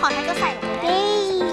อนให้เจ้าใส่ลง